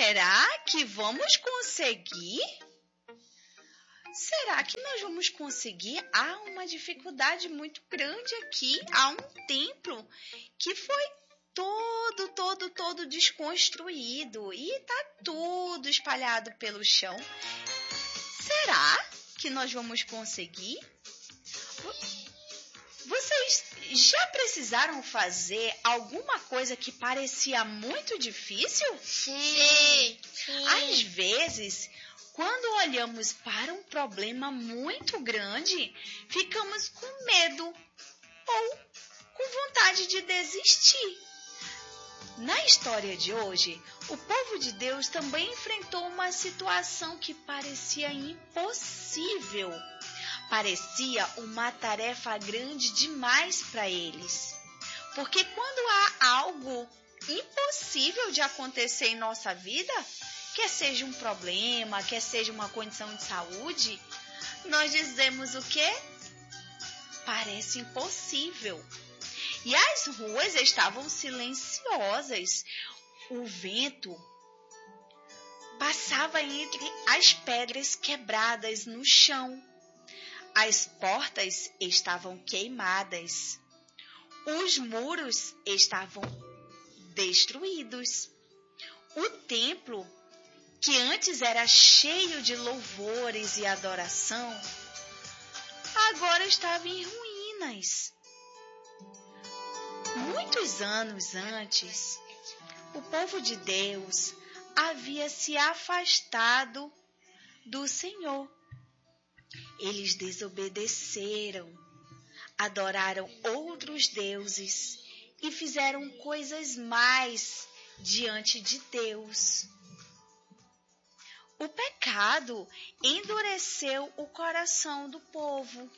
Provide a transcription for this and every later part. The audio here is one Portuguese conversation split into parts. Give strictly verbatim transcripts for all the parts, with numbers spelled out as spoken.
Será que vamos conseguir? Será que nós vamos conseguir? Há uma dificuldade muito grande aqui. Há um templo que foi todo, todo, todo desconstruído e está tudo espalhado pelo chão. Será que nós vamos conseguir? Vocês já precisaram fazer alguma coisa que parecia muito difícil? Sim. Sim. Às vezes, quando olhamos para um problema muito grande, ficamos com medo ou com vontade de desistir. Na história de hoje, o povo de Deus também enfrentou uma situação que parecia impossível. Parecia uma tarefa grande demais para eles. Porque quando há algo impossível de acontecer em nossa vida, quer seja um problema, quer seja uma condição de saúde, nós dizemos o quê? Parece impossível. E as ruas estavam silenciosas. O vento passava entre as pedras quebradas no chão. As portas estavam queimadas. Os muros estavam destruídos. O templo, que antes era cheio de louvores e adoração, agora estava em ruínas. Muitos anos antes, o povo de Deus havia se afastado do Senhor. Eles desobedeceram, adoraram outros deuses e fizeram coisas mais diante de Deus. O pecado endureceu o coração do povo.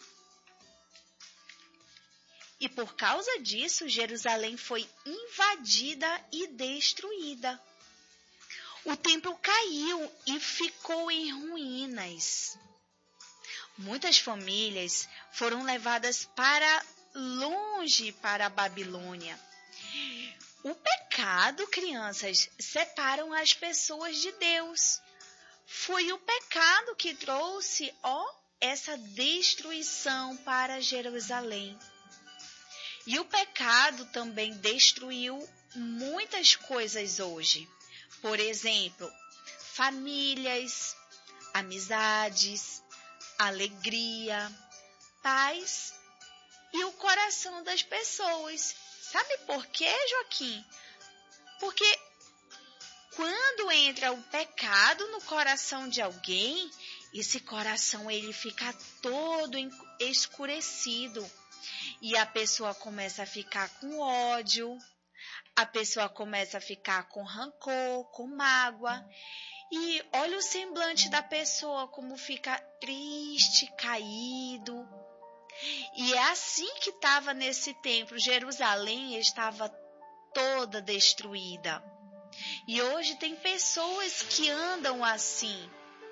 E por causa disso, Jerusalém foi invadida e destruída. O templo caiu e ficou em ruínas. Muitas famílias foram levadas para longe para a Babilônia. O pecado, crianças, separam as pessoas de Deus. Foi o pecado que trouxe, ó, essa destruição para Jerusalém. E o pecado também destruiu muitas coisas hoje. Por exemplo, famílias, amizades, alegria, paz e o coração das pessoas. Sabe por quê, Joaquim? Porque quando entra o pecado no coração de alguém, esse coração ele fica todo escurecido. E a pessoa começa a ficar com ódio, a pessoa começa a ficar com rancor, com mágoa. E olha o semblante da pessoa como fica triste, caído. E é assim que estava nesse templo. Jerusalém estava toda destruída. E hoje tem pessoas que andam assim.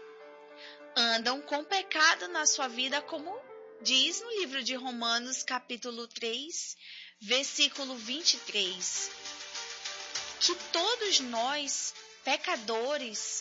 Andam com pecado na sua vida, como diz no livro de Romanos, capítulo três, versículo vinte e três. Que todos nós, pecadores,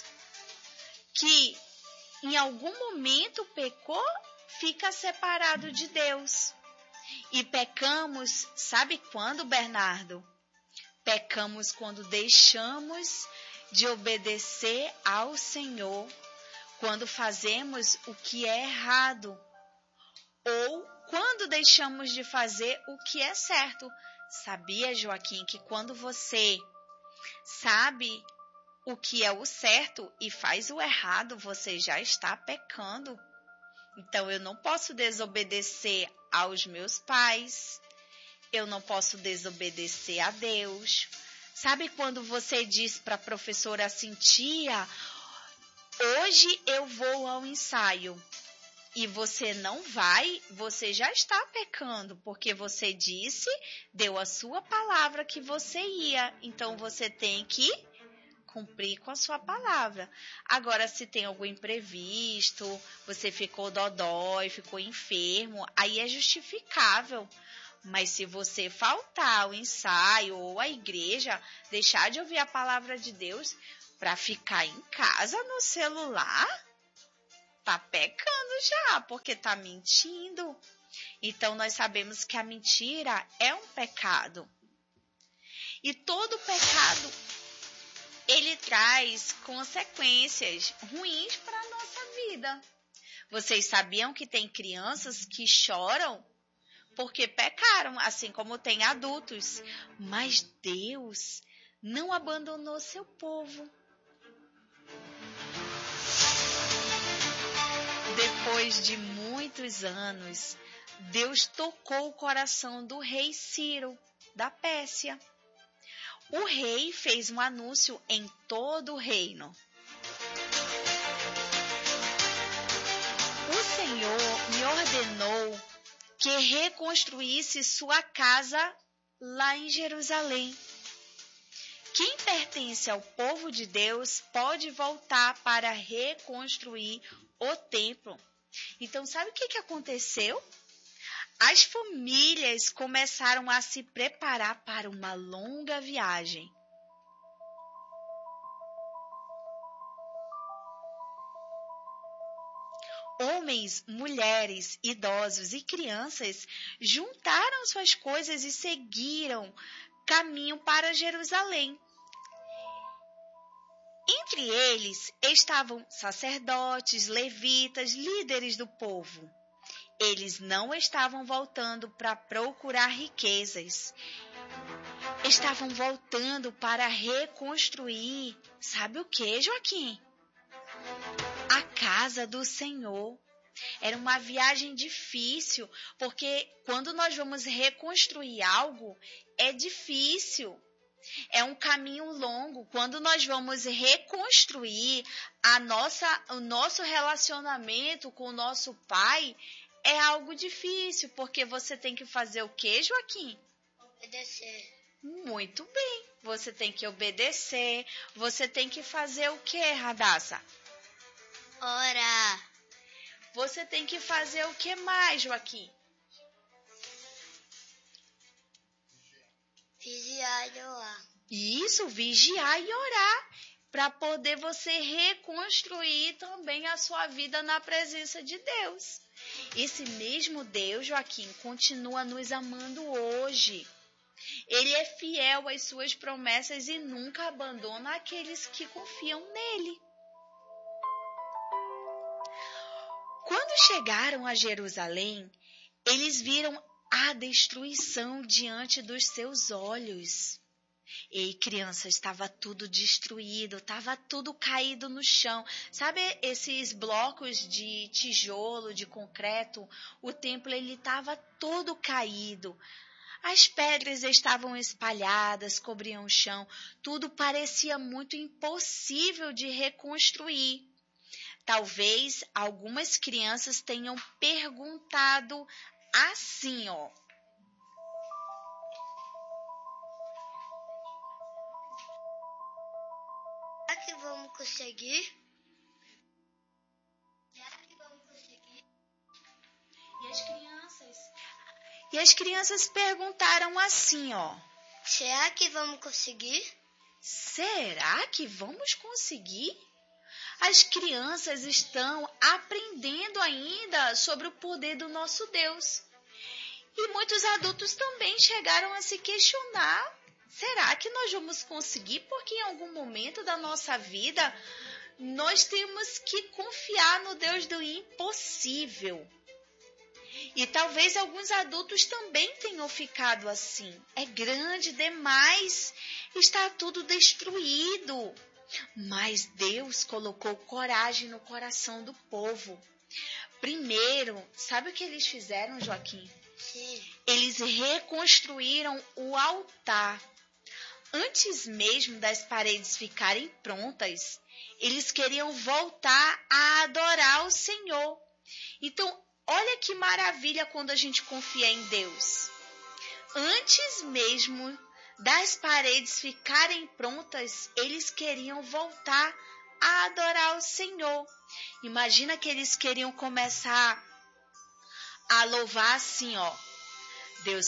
que em algum momento pecou, fica separado de Deus. E pecamos, sabe quando, Bernardo? Pecamos quando deixamos de obedecer ao Senhor, quando fazemos o que é errado, ou quando deixamos de fazer o que é certo. Sabia, Joaquim, que quando você sabe o que é o certo e faz o errado, você já está pecando? Então, eu não posso desobedecer aos meus pais, eu não posso desobedecer a Deus. Sabe quando você diz para a professora assim, tia, hoje eu vou ao ensaio, e você não vai, você já está pecando, porque você disse, deu a sua palavra que você ia, então você tem que cumprir com a sua palavra. Agora, se tem algum imprevisto, você ficou dodói, ficou enfermo, aí é justificável. Mas se você faltar ao ensaio ou à igreja, deixar de ouvir a palavra de Deus, para ficar em casa no celular, tá pecando já, porque tá mentindo. Então, nós sabemos que a mentira é um pecado. E todo pecado, ele traz consequências ruins para a nossa vida. Vocês sabiam que tem crianças que choram porque pecaram, assim como tem adultos. Mas Deus não abandonou seu povo. Depois de muitos anos, Deus tocou o coração do rei Ciro, da Pérsia. O rei fez um anúncio em todo o reino. O Senhor me ordenou que reconstruísse sua casa lá em Jerusalém. Quem pertence ao povo de Deus pode voltar para reconstruir o templo. Então, sabe o que, que aconteceu? As famílias começaram a se preparar para uma longa viagem. Homens, mulheres, idosos e crianças juntaram suas coisas e seguiram caminho para Jerusalém. Entre eles estavam sacerdotes, levitas, líderes do povo. Eles não estavam voltando para procurar riquezas. Estavam voltando para reconstruir, sabe o que, Joaquim? A casa do Senhor. Era uma viagem difícil, porque quando nós vamos reconstruir algo, é difícil. É um caminho longo. Quando nós vamos reconstruir a nossa, o nosso relacionamento com o nosso Pai, é algo difícil, porque você tem que fazer o quê, Joaquim? Obedecer. Muito bem. Você tem que obedecer. Você tem que fazer o quê, Radassa? Orar. Você tem que fazer o que mais, Joaquim? Vigiar e orar. Isso, vigiar e orar, para poder você reconstruir também a sua vida na presença de Deus. Esse mesmo Deus, Joaquim, continua nos amando hoje. Ele é fiel às suas promessas e nunca abandona aqueles que confiam nele. Quando chegaram a Jerusalém, eles viram a destruição diante dos seus olhos. Ei, criança, estava tudo destruído, estava tudo caído no chão. Sabe esses blocos de tijolo, de concreto? O templo ele estava todo caído. As pedras estavam espalhadas, cobriam o chão. Tudo parecia muito impossível de reconstruir. Talvez algumas crianças tenham perguntado assim, ó. Será que vamos conseguir? Será que vamos conseguir? E as crianças? E as crianças perguntaram assim, ó. Será que vamos conseguir? Será que vamos conseguir? As crianças estão aprendendo ainda sobre o poder do nosso Deus. E muitos adultos também chegaram a se questionar. Será que nós vamos conseguir? Porque em algum momento da nossa vida, nós temos que confiar no Deus do impossível. E talvez alguns adultos também tenham ficado assim. É grande demais, está tudo destruído. Mas Deus colocou coragem no coração do povo. Primeiro, sabe o que eles fizeram, Joaquim? Sim. Eles reconstruíram o altar. Antes mesmo das paredes ficarem prontas, eles queriam voltar a adorar o Senhor. Então, olha que maravilha quando a gente confia em Deus. Antes mesmo das paredes ficarem prontas, eles queriam voltar a adorar o Senhor. Imagina que eles queriam começar a louvar assim, ó. Deus